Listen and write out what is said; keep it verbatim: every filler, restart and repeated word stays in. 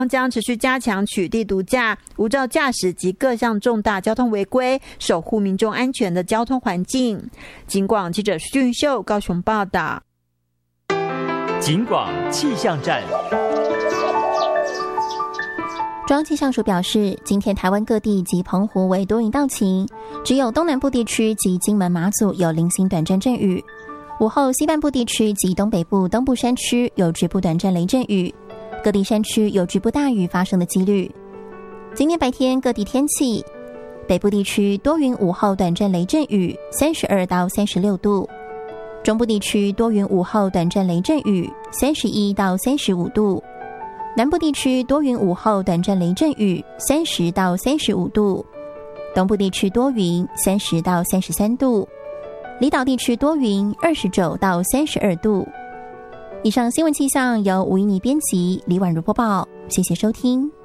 将持续加强取缔毒驾、无照驾驶及各项重大交通违规，守护民众安全的交通环境。警广记者徐俊秀高雄报道。 警广气象站。 中央气象署表示，今天台湾各地及澎湖为多云到晴，只有东南部地区及金门马祖有零星短暂阵雨。午后西半部地区及东北部东部山区有局部短暂雷阵雨，各地山区有局部大雨发生的几率。今天白天各地天气，北部地区多云，午后短暂雷阵雨，三十二到三十六度；中部地区多云，午后短暂雷阵雨，三十一到三十五度；南部地区多云，午后短暂雷阵雨，三十到三十五度；东部地区多云，三十到三十三度；离岛地区多云，二十九到三十二度。以上新闻气象由吴依妮编辑，李婉如播报，谢谢收听。